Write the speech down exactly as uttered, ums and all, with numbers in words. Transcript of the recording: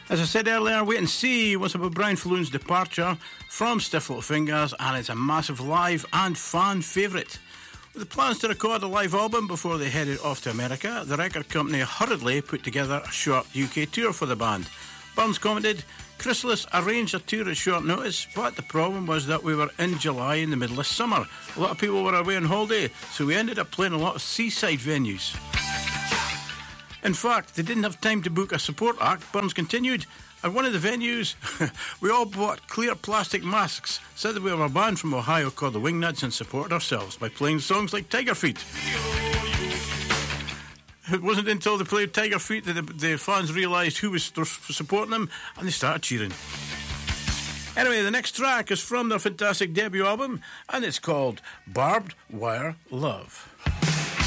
As I said earlier, Wait and See was about Brian Falloon's departure from Stiff Little Fingers, and it's a massive live and fan favourite. With the plans to record a live album before they headed off to America, the record company hurriedly put together a short U K tour for the band. Burns commented, "Chrysalis arranged a tour at short notice, but the problem was that we were in July in the middle of summer. A lot of people were away on holiday, so we ended up playing a lot of seaside venues." In fact, they didn't have time to book a support act, Burns continued. At one of the venues, we all bought clear plastic masks, said that we were a band from Ohio called the Wingnuts, and supported ourselves by playing songs like Tiger Feet. It wasn't until they played Tiger Feet that the, the fans realised who was supporting them, and they started cheering. Anyway, the next track is from their fantastic debut album, and it's called Barbed Wire Love.